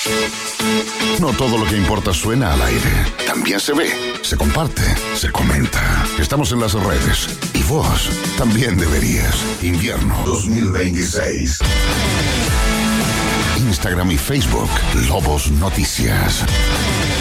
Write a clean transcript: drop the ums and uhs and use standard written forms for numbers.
No todo lo que importa suena al aire. También se ve, se comparte, se comenta. Estamos en las redes. Y vos también deberías. Invierno 2026. Instagram y Facebook, Lobos Noticias.